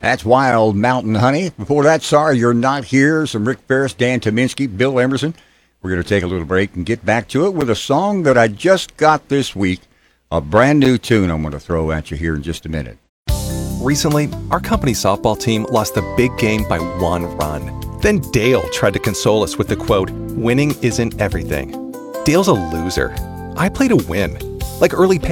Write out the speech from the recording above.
That's Wild Mountain Honey. Before that, Sorry You're Not Here. Some Rick Ferris, Dan Tominski, Bill Emerson. We're going to take a little break and get back to it with a song that I just got this week. A brand new tune I'm going to throw at you here in just a minute. Recently, our company softball team lost the big game by 1 run. Then Dale tried to console us with the quote, "Winning isn't everything." Dale's a loser. I play to win. Like early pay